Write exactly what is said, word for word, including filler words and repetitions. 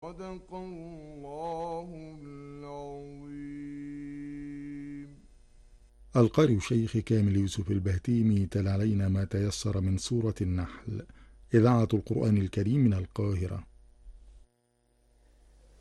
صدق الله العظيم. القارئ الشيخ كامل يوسف البهتيمي تلا علينا ما تيسر من سورة النحل، إذاعة القرآن الكريم من القاهرة.